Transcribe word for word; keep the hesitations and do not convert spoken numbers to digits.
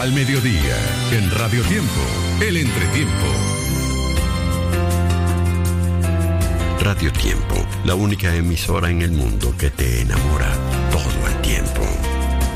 Al mediodía, en Radio Tiempo, el entretiempo. Radio Tiempo, la única emisora en el mundo que te enamora todo el tiempo.